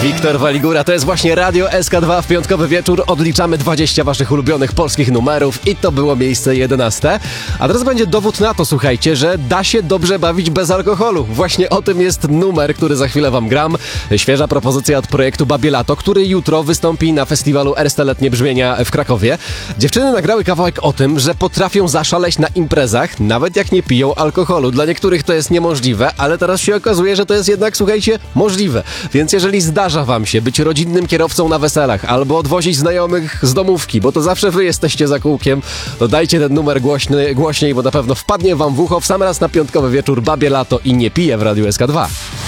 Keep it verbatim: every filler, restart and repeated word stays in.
Wiktor Waligura, to jest właśnie Radio S K dwa. W piątkowy wieczór odliczamy dwadzieścia waszych ulubionych polskich numerów i to było miejsce jedenaste. A teraz będzie dowód na to, słuchajcie, że da się dobrze bawić bez alkoholu. Właśnie o tym jest numer, który za chwilę wam gram. Świeża propozycja od projektu Babie Lato, który jutro wystąpi na festiwalu Erste Letnie Brzmienia w Krakowie. Dziewczyny nagrały kawałek o tym, że potrafią zaszaleć na imprezach, nawet jak nie piją alkoholu. Dla niektórych to jest niemożliwe, ale teraz się okazuje, że to jest jednak, słuchajcie, możliwe. Więc jeżeli zdarza wam się być rodzinnym kierowcą na weselach albo odwozić znajomych z domówki, bo to zawsze wy jesteście za kółkiem, to dajcie ten numer głośny, głośniej, bo na pewno wpadnie wam w ucho w sam raz na piątkowy wieczór Babie Lato i Nie piję w Radiu S K dwa.